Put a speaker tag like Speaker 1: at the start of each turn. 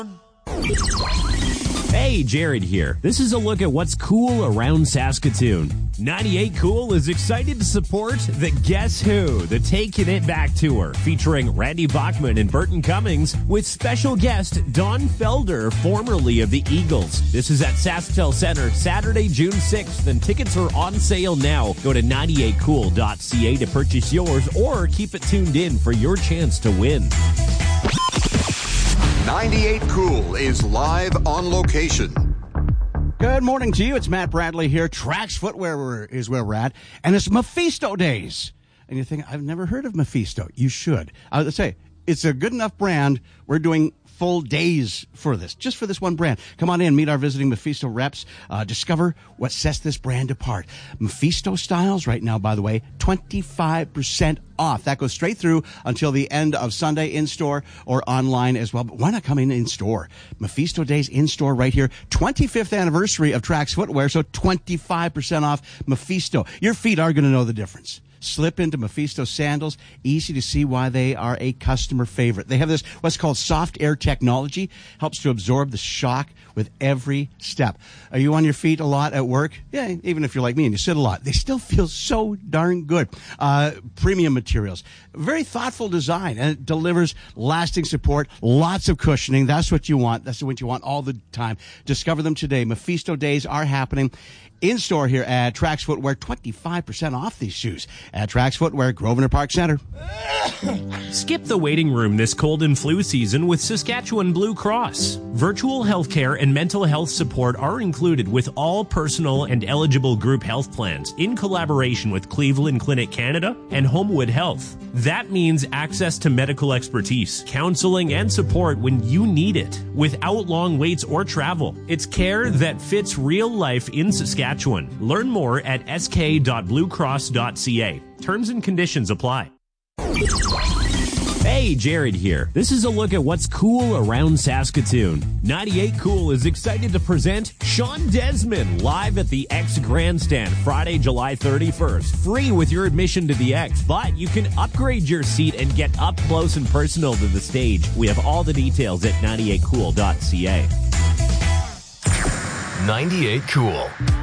Speaker 1: Hey, Jared here. This is a look at what's cool around Saskatoon. 98 Cool is excited to support the Guess Who, the Taking It Back Tour, featuring Randy Bachman and Burton Cummings, with special guest Don Felder, formerly of the Eagles. This is at SaskTel Center, Saturday, June 6th, and tickets are on sale now. Go to 98cool.ca to purchase yours, or keep it tuned in for your chance to win.
Speaker 2: 98 Cool is live on location.
Speaker 3: Good morning to you. It's Matt Bradley here. Trax Footwear is where we're at, and it's Mephisto Days. And you think, I've never heard of Mephisto. You should. I would say, it's a good enough brand. We're doing full days for this, just for this one brand. Come on in, meet our visiting Mephisto reps, discover what sets this brand apart. Mephisto styles right now, by the way, 25% off. That goes straight through until the end of Sunday, in-store or online as well. But why not come in store? Mephisto Days in-store right here. 25th anniversary of Trax Footwear, so 25% off Mephisto. Your feet are going to know the difference. Slip into Mephisto sandals. Easy to see why they are a customer favorite. They have this, what's called soft air technology. Helps to absorb the shock with every step. Are you on your feet a lot at work? Yeah, even if you're like me and you sit a lot. They still feel so darn good. Premium materials. Very thoughtful design, and it delivers lasting support, lots of cushioning. That's what you want. That's what you want all the time. Discover them today. Mephisto Days are happening in-store here at Trax Footwear. 25% off these shoes at Trax Footwear, Grosvenor Park Center.
Speaker 1: Skip the waiting room this cold and flu season with Saskatchewan Blue Cross. Virtual healthcare and mental health support are included with all personal and eligible group health plans in collaboration with Cleveland Clinic Canada and Homewood Health. That means access to medical expertise, counseling, and support when you need it without long waits or travel. It's care that fits real life in Saskatchewan. Learn more at sk.bluecross.ca. Terms and conditions apply. Hey, Jared here. This is a look at what's cool around Saskatoon. 98 Cool is excited to present Sean Desmond live at the X Grandstand Friday, July 31st. Free with your admission to the X, but you can upgrade your seat and get up close and personal to the stage. We have all the details at 98cool.ca.
Speaker 4: 98 Cool.